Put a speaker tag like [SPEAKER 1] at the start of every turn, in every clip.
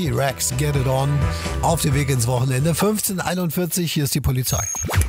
[SPEAKER 1] T-Rex, Get It On, auf dem Weg ins Wochenende. 15:41, hier ist die Polizei.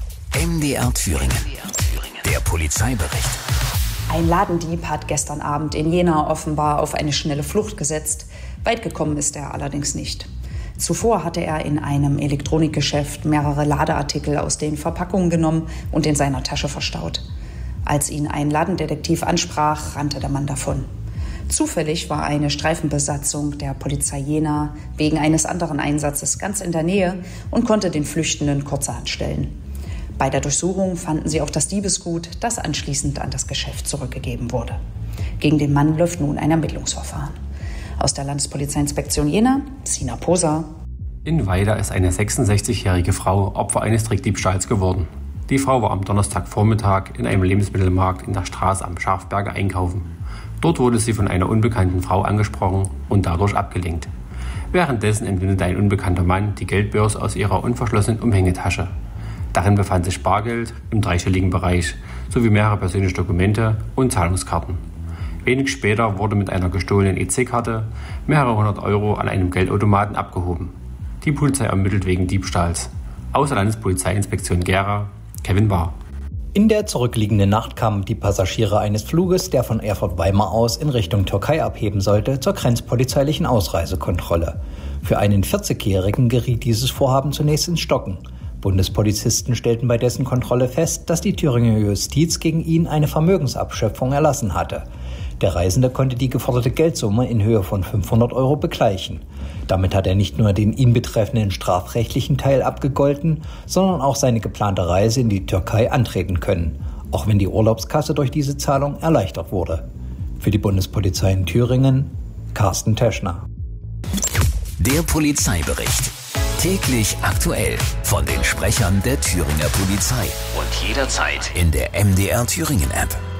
[SPEAKER 2] MDR Thüringen. Der Polizeibericht.
[SPEAKER 3] Ein Ladendieb hat gestern Abend in Jena offenbar auf eine schnelle Flucht gesetzt. Weit gekommen ist er allerdings nicht. Zuvor hatte er in einem Elektronikgeschäft mehrere Ladeartikel aus den Verpackungen genommen und in seiner Tasche verstaut. Als ihn ein Ladendetektiv ansprach, rannte der Mann davon. Zufällig war eine Streifenbesatzung der Polizei Jena wegen eines anderen Einsatzes ganz in der Nähe und konnte den Flüchtenden kurzerhand stellen. Bei der Durchsuchung fanden sie auch das Diebesgut, das anschließend an das Geschäft zurückgegeben wurde. Gegen den Mann läuft nun ein Ermittlungsverfahren. Aus der Landespolizeiinspektion Jena, Sina Poser.
[SPEAKER 4] In Weida ist eine 66-jährige Frau Opfer eines Trickdiebstahls geworden. Die Frau war am Donnerstagvormittag in einem Lebensmittelmarkt in der Straße am Schafberge einkaufen. Dort wurde sie von einer unbekannten Frau angesprochen und dadurch abgelenkt. Währenddessen entwendete ein unbekannter Mann die Geldbörse aus ihrer unverschlossenen Umhängetasche. Darin befand sich Bargeld im dreistelligen Bereich sowie mehrere persönliche Dokumente und Zahlungskarten. Wenig später wurde mit einer gestohlenen EC-Karte mehrere hundert Euro an einem Geldautomaten abgehoben. Die Polizei ermittelt wegen Diebstahls. Aus der Landespolizeiinspektion Gera, Kevin Bahr.
[SPEAKER 5] In der zurückliegenden Nacht kamen die Passagiere eines Fluges, der von Erfurt-Weimar aus in Richtung Türkei abheben sollte, zur grenzpolizeilichen Ausreisekontrolle. Für einen 40-Jährigen geriet dieses Vorhaben zunächst ins Stocken. Bundespolizisten stellten bei dessen Kontrolle fest, dass die Thüringer Justiz gegen ihn eine Vermögensabschöpfung erlassen hatte. Der Reisende konnte die geforderte Geldsumme in Höhe von 500 Euro begleichen. Damit hat er nicht nur den ihn betreffenden strafrechtlichen Teil abgegolten, sondern auch seine geplante Reise in die Türkei antreten können, auch wenn die Urlaubskasse durch diese Zahlung erleichtert wurde. Für die Bundespolizei in Thüringen, Carsten Teschner.
[SPEAKER 2] Der Polizeibericht. Täglich aktuell von den Sprechern der Thüringer Polizei und jederzeit in der MDR Thüringen App.